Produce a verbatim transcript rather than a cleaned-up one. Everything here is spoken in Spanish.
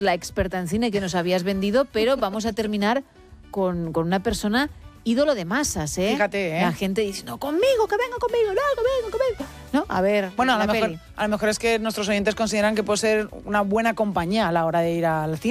la experta en cine que nos habías vendido, pero vamos a terminar con, con una persona ídolo de masas, ¿eh? Fíjate, ¿eh? La gente dice, no, conmigo, que venga conmigo, no, conmigo, conmigo. No, a ver, Bueno, a la lo, mejor, peli. a lo mejor es que nuestros oyentes consideran que puede ser una buena compañía a la hora de ir al cine.